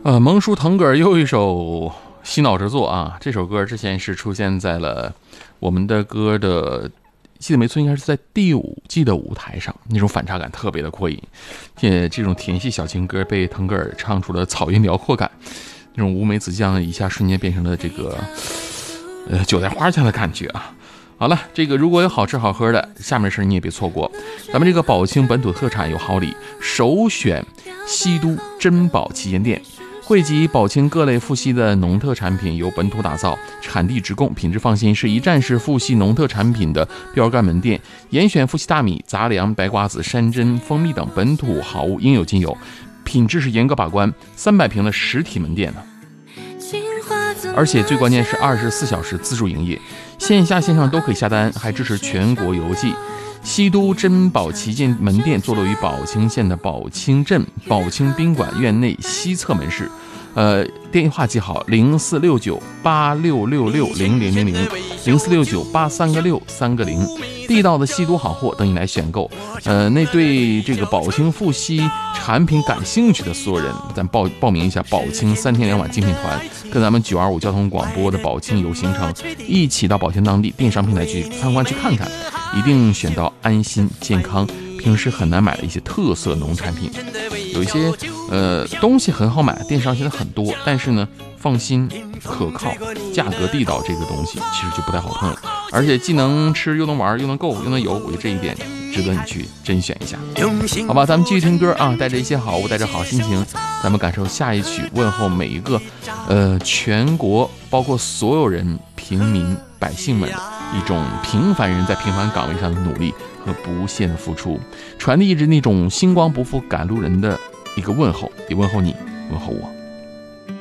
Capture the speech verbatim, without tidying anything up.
呃，蒙叔腾格尔又一首洗脑之作啊！这首歌之前是出现在了我们的歌的，记得没错，应该是在第五季的舞台上，那种反差感特别的过瘾。这这种甜系小情歌被腾格尔唱出了草原辽阔感，那种乌梅子酱一下瞬间变成了这个呃韭菜花酱的感觉啊！好了，这个如果有好吃好喝的，下面的事你也别错过。咱们这个宝清本土特产有好礼，首选西都珍宝旗舰店。汇集宝清各类富硒的农特产品，由本土打造，产地直供，品质放心，是一站式富硒农特产品的标杆门店。严选富硒大米、杂粮、白瓜子、山珍、蜂蜜等本土好物应有尽有，品质是严格把关。三百平的实体门店呢，而且最关键是二十四小时自助营业，线下线上都可以下单，还支持全国邮寄。西都珍宝旗舰门店坐落于宝清县的宝清镇宝清宾馆院内西侧门市，呃，电话记好零四六九八六六六零零零零零四六九八三个六三个零，地道的西都好货等你来选购。呃，那对这个宝清富硒产品感兴趣的所有人，咱报报名一下宝清三天两晚精品团，跟咱们九二五交通广播的宝清游行程一起到宝清当地电商平台去参观去看看，一定选到安心健康平时很难买的一些特色农产品。有一些呃东西很好买，电商现在很多，但是呢放心可靠价格地道这个东西其实就不太好碰了，而且既能吃又能玩又能够又能游，我觉得这一点值得你去甄选一下。好吧，咱们继续听歌啊，带着一些好物，带着好心情，咱们感受下一曲，问候每一个呃全国包括所有人平民百姓们一种平凡人在平凡岗位上的努力和不懈的付出，传递着那种星光不负赶路人的一个问候，也问候你，问候我。